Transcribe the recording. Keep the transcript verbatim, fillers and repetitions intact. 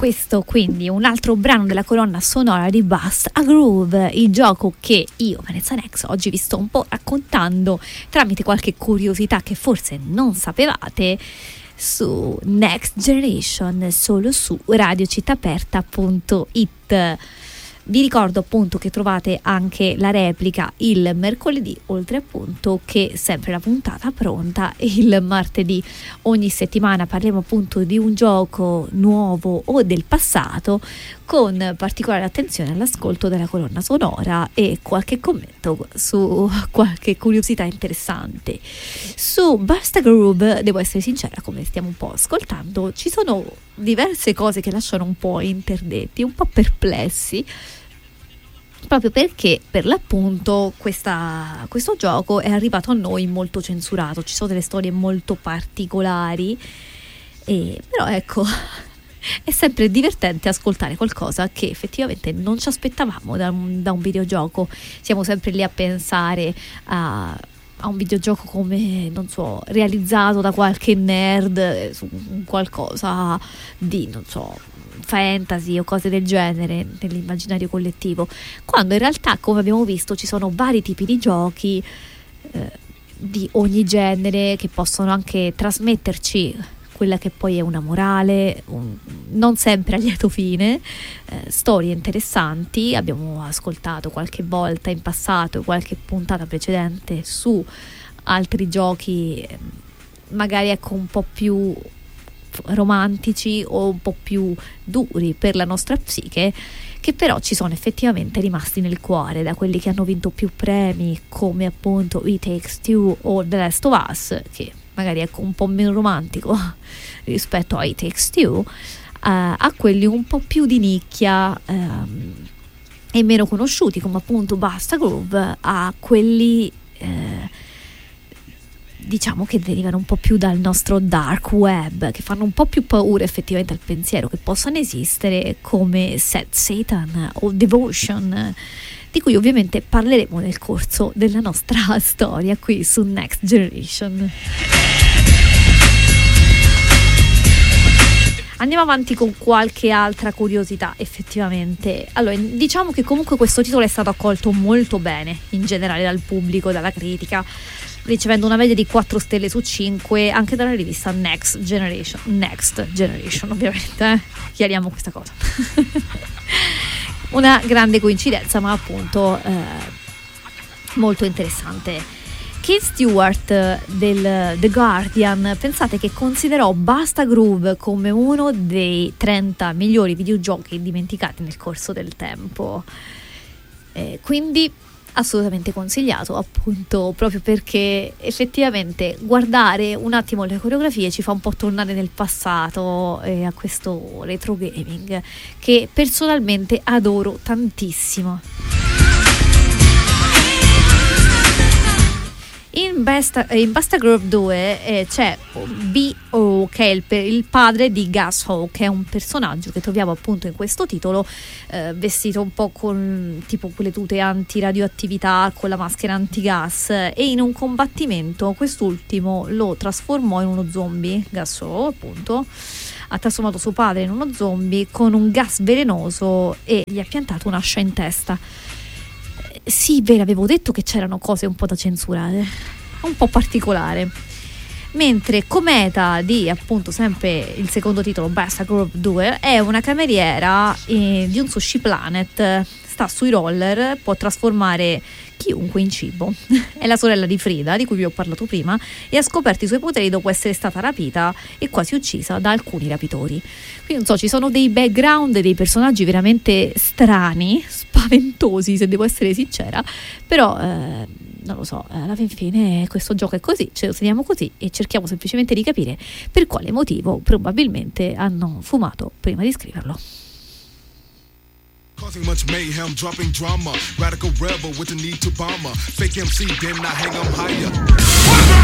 Questo quindi un altro brano della colonna sonora di Bust a Groove, il gioco che io, Vanessa Nex, oggi vi sto un po' raccontando tramite qualche curiosità che forse non sapevate su Next Generation, solo su radio città aperta punto it. Vi ricordo appunto che trovate anche la replica il mercoledì, oltre appunto che sempre la puntata pronta il martedì. Ogni settimana parliamo appunto di un gioco nuovo o del passato, con particolare attenzione all'ascolto della colonna sonora e qualche commento su qualche curiosità interessante. Su Bust a Groove, devo essere sincera, come stiamo un po' ascoltando, ci sono diverse cose che lasciano un po' interdetti, un po' perplessi, proprio perché per l'appunto questa, questo gioco è arrivato a noi molto censurato, ci sono delle storie molto particolari, e, però ecco, è sempre divertente ascoltare qualcosa che effettivamente non ci aspettavamo da un, da un videogioco. Siamo sempre lì a pensare a, a un videogioco come, non so, realizzato da qualche nerd su qualcosa di, non so, fantasy o cose del genere nell'immaginario collettivo, quando in realtà, come abbiamo visto, ci sono vari tipi di giochi eh, di ogni genere che possono anche trasmetterci quella che poi è una morale, un, non sempre a lieto fine, eh, storie interessanti. Abbiamo ascoltato qualche volta in passato, qualche puntata precedente, su altri giochi magari ecco un po' più romantici o un po' più duri per la nostra psiche, che però ci sono effettivamente rimasti nel cuore, da quelli che hanno vinto più premi, come appunto It Takes Two o The Last of Us, che magari ecco un po' meno romantico rispetto a It Takes Two, uh, a quelli un po' più di nicchia um, e meno conosciuti, come appunto Bust a Groove, a quelli uh, diciamo che derivano un po' più dal nostro dark web, che fanno un po' più paura effettivamente al pensiero che possano esistere, come Set Satan o Devotion, di cui ovviamente parleremo nel corso della nostra storia qui su Next Generation. Andiamo avanti con qualche altra curiosità, effettivamente. Allora, diciamo che comunque questo titolo è stato accolto molto bene in generale dal pubblico, dalla critica, ricevendo una media di quattro stelle su cinque anche dalla rivista Next Generation. Next Generation, ovviamente, eh? Chiariamo questa cosa. Una grande coincidenza, ma appunto eh, molto interessante. Keith Stewart del The Guardian, pensate che considerò Bust a Groove come uno dei trenta migliori videogiochi dimenticati nel corso del tempo, eh, quindi assolutamente consigliato, appunto proprio perché effettivamente guardare un attimo le coreografie ci fa un po' tornare nel passato e a questo retro gaming che personalmente adoro tantissimo. In Bust, in Bust a Groove due eh, c'è B O, che è il, il padre di Gus Ho, che è un personaggio che troviamo appunto in questo titolo, eh, vestito un po' con tipo quelle tute anti-radioattività, con la maschera antigas, e in un combattimento quest'ultimo lo trasformò in uno zombie. Gus Ho appunto ha trasformato suo padre in uno zombie con un gas velenoso e gli ha piantato un'ascia in testa. Sì, ve l'avevo detto che c'erano cose un po' da censurare, un po' particolare. Mentre Cometa, di appunto sempre il secondo titolo, Bust a Groove due, è una cameriera eh, di un sushi planet, sta sui roller, può trasformare chiunque in cibo. È la sorella di Frida, di cui vi ho parlato prima, e ha scoperto i suoi poteri dopo essere stata rapita e quasi uccisa da alcuni rapitori. Quindi non so, ci sono dei background, dei personaggi veramente strani, spaventosi se devo essere sincera, però eh, non lo so, alla fin fine questo gioco è così, ce lo teniamo così e cerchiamo semplicemente di capire per quale motivo probabilmente hanno fumato prima di scriverlo. Causing much mayhem, dropping drama. Radical rebel with the need to bomber. Fake M C, then I hang 'em higher.